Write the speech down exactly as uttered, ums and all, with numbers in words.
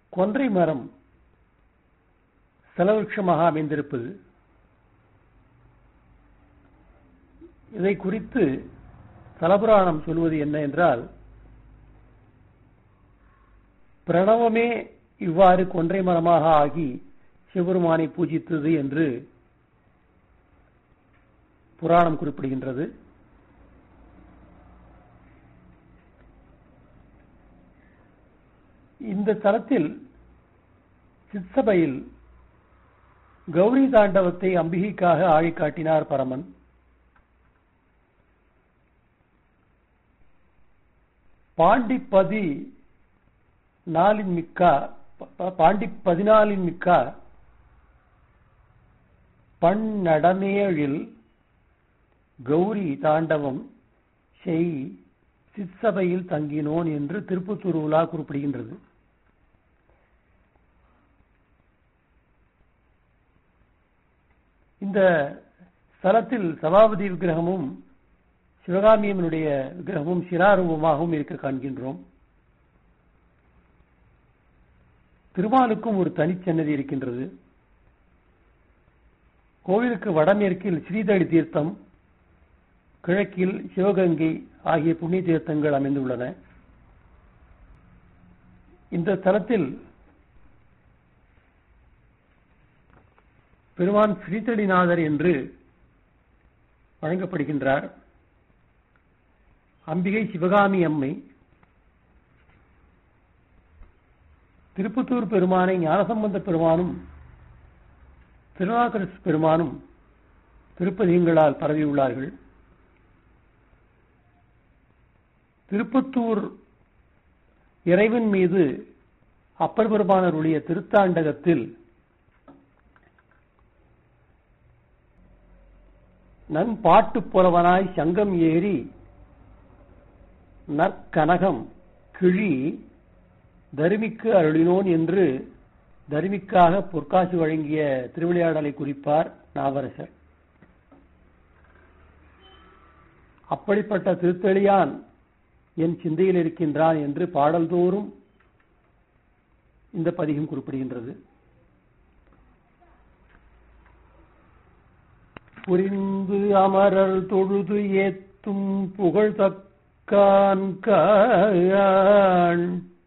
கொன்றை மரம் ஸ்தலவிருட்சமாக அமைந்திருப்பது. இதை குறித்து தலபுராணம் சொல்வது என்ன என்றால், பிரணவமே இவ்வாறு கொன்றை மரமாக ஆகி சிவபெருமானை பூஜித்தது என்று புராணம் குறிப்பிடுகின்றது. இந்த தலத்தில் சித்சபையில் கௌரி தாண்டவத்தை அம்பிகைக்காக ஆழி காட்டினார் பரமன். பாண்டிப்பதி நாளின் மிக்கா பாண்டி பதினாலின் மிக்கா பன்னடமேழில் கௌரி தாண்டவம் செய் சிற்சபையில் தங்கினோன் என்று திருப்புத்தூர் உலா குறிப்பிடுகின்றது. இந்த ஸ்தலத்தில் சபாபதி விக்கிரகமும் சிவகாமியம்மனுடைய விக்கிரகமும் சிராரூபமாகவும் இருக்க காண்கின்றோம். திருமாலுக்கும் ஒரு தனிச்சன்னதி இருக்கின்றது. கோவிலுக்கு வடமேற்கில் ஸ்ரீதளி தீர்த்தம், கிழக்கில் சிவகங்கை ஆகிய புண்ணிய தீர்த்தங்கள் அமைந்துள்ளன. இந்த தலத்தில் பெருமான் ஸ்ரீதளிநாதர் என்று வழங்கப்படுகின்றார். அம்பிகை சிவகாமி அம்மை. திருப்புத்தூர் பெருமானை ஞானசம்பந்த பெருமானும் திருநாகர பெருமானும் திருப்பதிகங்களால் பரவியுள்ளார்கள். திருப்பத்தூர் இறைவன் மீது அப்பர் பெருமானருடைய திருத்தாண்டகத்தில் நன்பாட்டு புலவனாய் சங்கம் ஏறி நற்கனகம் கிழி தருமிக்கு அருளினோன் என்று தருமிக்காக பொற்காசு வழங்கிய திருவிளையாடலை குறிப்பார் நாவரசர். அப்படிப்பட்ட திருத்தெளியான் என் சிந்தையில் இருக்கின்றான் என்று பாடல்தோறும் இந்த பதிகம் குறிப்பிடுகின்றது. புரிந்து அமரர் தொழுது ஏத்தும் புகழ் தக்கான்